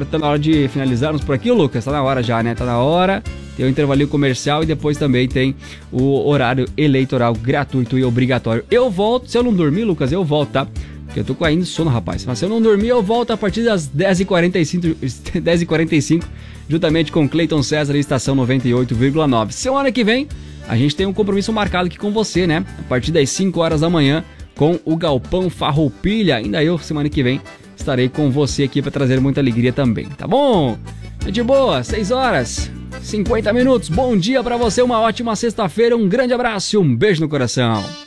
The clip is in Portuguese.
tá na hora de finalizarmos por aqui, Lucas? Tá na hora já, né? Tá na hora. Tem o intervalinho comercial e depois também tem o horário eleitoral gratuito e obrigatório. Eu volto, se eu não dormir, Lucas, eu volto, tá? Porque eu tô com ainda sono, rapaz. Mas se eu não dormir, eu volto a partir das 10h45, juntamente com Cleiton César e Estação 98,9. Semana que vem, a gente tem um compromisso marcado aqui com você, né? A partir das 5 horas da manhã, com o Galpão Farroupilha. Ainda eu, semana que vem, estarei com você aqui para trazer muita alegria também, tá bom? É de boa, 6 horas, 50 minutos. Bom dia para você, uma ótima sexta-feira, um grande abraço e um beijo no coração.